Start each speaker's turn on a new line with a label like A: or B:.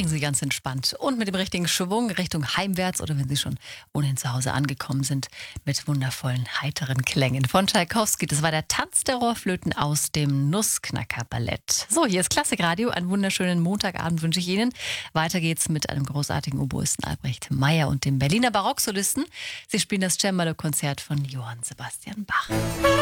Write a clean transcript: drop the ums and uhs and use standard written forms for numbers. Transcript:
A: steigen Sie ganz entspannt und mit dem richtigen Schwung Richtung heimwärts oder wenn Sie schon ohnehin zu Hause angekommen sind, mit wundervollen, heiteren Klängen von Tschaikowski. Das war der Tanz der Rohrflöten aus dem Nussknacker-Ballett. So, hier ist Klassikradio. Einen wunderschönen Montagabend wünsche ich Ihnen. Weiter geht's mit einem großartigen Oboisten Albrecht Meyer und dem Berliner Barocksolisten. Sie spielen das Cembalo-Konzert von Johann Sebastian Bach.